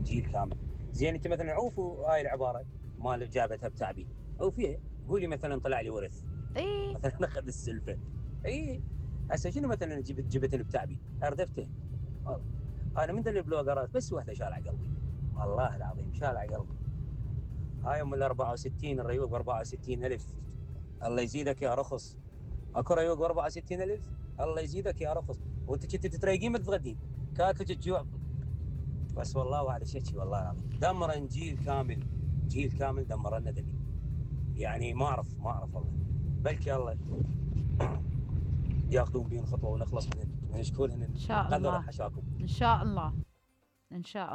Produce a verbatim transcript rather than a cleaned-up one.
جيل كامل. زين انت مثلا عوفوا هاي العباره مال جابتها بتعبي، عوفيها قولي مثلا طلع لي ورث اي مثلا اخذ السلفه. اي هسه شنو مثلا جبت جبت بتعبي اردفته. انا من ذا البلوجرات بس واحده شارع قلبي، والله العظيم شارع قلبي. هاي ام ال أربعة وستين الريوق ب أربعة وستين ألف، الله يزيدك يا رخص. اكو ريوق ب أربعة وستين ألف، الله يزيدك يا رخص. وانت كنت تتريقين ما تتغدين كاكلك الجوع. بس والله على شيء والله العظيم دمرن جيل كامل، جيل كامل دمرنا دبي. يعني ما اعرف ما اعرف والله، بلكي الله ياخذون بين خطوه ونخلص من من شكونهن ان شاء قدر الله، حشاكم. ان شاء الله، ان شاء الله.